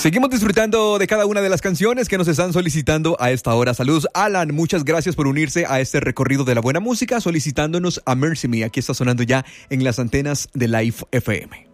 Seguimos disfrutando de cada una de las canciones que nos están solicitando a esta hora. Saludos, Alan. Muchas gracias por unirse a este recorrido de la buena música, solicitándonos a Mercy Me. Aquí está sonando ya en las antenas de Life FM.